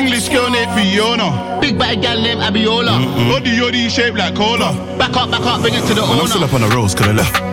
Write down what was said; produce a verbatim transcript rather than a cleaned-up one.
English girl named Fiona. Big bad gal named Abiola. Body yoddy shaped like cola. Back up, back up, bring it to the Man, I'm owner. still up on the roads, could I left.